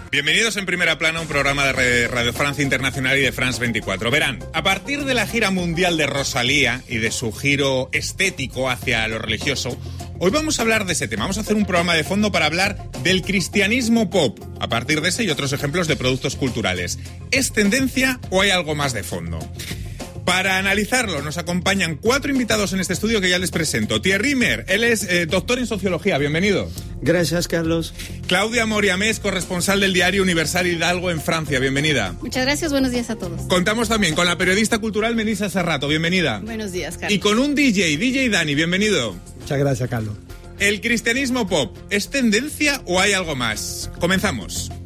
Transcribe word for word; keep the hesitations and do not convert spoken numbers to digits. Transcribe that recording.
Bienvenidos en Primera Plana, un programa de Radio Francia Internacional y de France veinticuatro. Verán, a partir de la gira mundial de Rosalía y de su giro estético hacia lo religioso, hoy vamos a hablar de ese tema. Vamos a hacer un programa de fondo para hablar del cristianismo pop, a partir de ese y otros ejemplos de productos culturales. ¿Es tendencia o hay algo más de fondo? Para analizarlo nos acompañan cuatro invitados en este estudio que ya les presento. Thierry Mer, él es eh, doctor en sociología, bienvenido. Gracias, Carlos. Claudia Moriamés, corresponsal del diario Universal Hidalgo en Francia, bienvenida. Muchas gracias, buenos días a todos. Contamos también con la periodista cultural Melissa Serrato, bienvenida. Buenos días, Carlos. Y con un D J, D J Dani, bienvenido. Muchas gracias, Carlos. ¿El cristianismo pop es tendencia o hay algo más? Comenzamos.